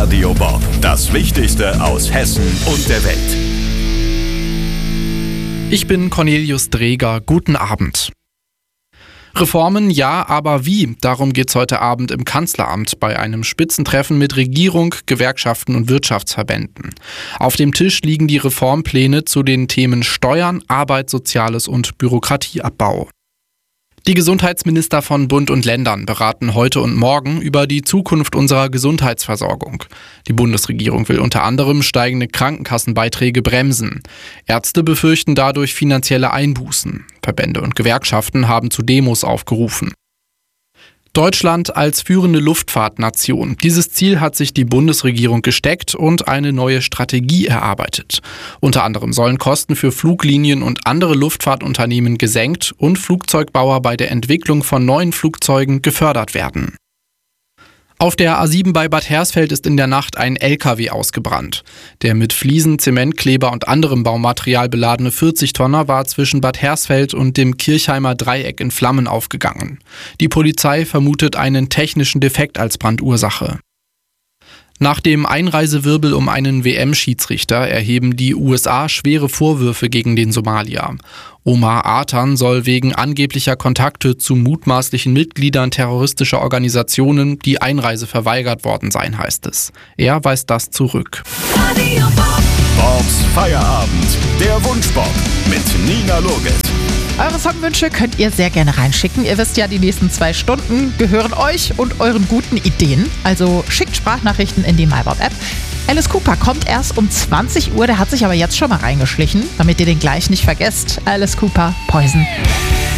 Radio Bob. Das Wichtigste aus Hessen und der Welt. Ich bin Cornelius Dreger. Guten Abend. Reformen ja, aber wie? Darum geht's heute Abend im Kanzleramt bei einem Spitzentreffen mit Regierung, Gewerkschaften und Wirtschaftsverbänden. Auf dem Tisch liegen die Reformpläne zu den Themen Steuern, Arbeit, Soziales und Bürokratieabbau. Die Gesundheitsminister von Bund und Ländern beraten heute und morgen über die Zukunft unserer Gesundheitsversorgung. Die Bundesregierung will unter anderem steigende Krankenkassenbeiträge bremsen. Ärzte befürchten dadurch finanzielle Einbußen. Verbände und Gewerkschaften haben zu Demos aufgerufen. Deutschland als führende Luftfahrtnation. Dieses Ziel hat sich die Bundesregierung gesteckt und eine neue Strategie erarbeitet. Unter anderem sollen Kosten für Fluglinien und andere Luftfahrtunternehmen gesenkt und Flugzeugbauer bei der Entwicklung von neuen Flugzeugen gefördert werden. Auf der A7 bei Bad Hersfeld ist in der Nacht ein LKW ausgebrannt. Der mit Fliesen, Zementkleber und anderem Baumaterial beladene 40-Tonner war zwischen Bad Hersfeld und dem Kirchheimer Dreieck in Flammen aufgegangen. Die Polizei vermutet einen technischen Defekt als Brandursache. Nach dem Einreisewirbel um einen WM-Schiedsrichter erheben die USA schwere Vorwürfe gegen den Somalier. Omar Artan soll wegen angeblicher Kontakte zu mutmaßlichen Mitgliedern terroristischer Organisationen die Einreise verweigert worden sein, heißt es. Er weist das zurück. Bobs Feierabend, der Wunschbob mit Nina Logit. Eure Songwünsche könnt ihr sehr gerne reinschicken. Ihr wisst ja, die nächsten 2 Stunden gehören euch und euren guten Ideen. Also schickt Sprachnachrichten in die MyBob-App. Alice Cooper kommt erst um 20 Uhr, der hat sich aber jetzt schon mal reingeschlichen, damit ihr den gleich nicht vergesst. Alice Cooper, Poison.